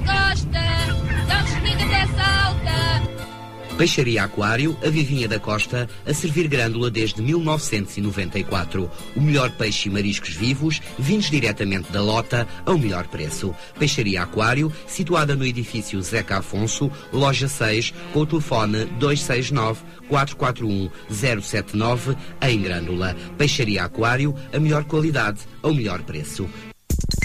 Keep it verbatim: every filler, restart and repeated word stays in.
Costa, São Despenida até Salta. Peixaria Aquário, a Vivinha da Costa, a servir grândola desde mil novecentos e noventa e quatro. O melhor peixe e mariscos vivos, vindos diretamente da lota, ao melhor preço. Peixaria Aquário, situada no edifício Zeca Afonso, loja seis, com o telefone dois seis nove, quatro quatro um, zero sete nove, em Grândola. Peixaria Aquário, a melhor qualidade, ao melhor preço.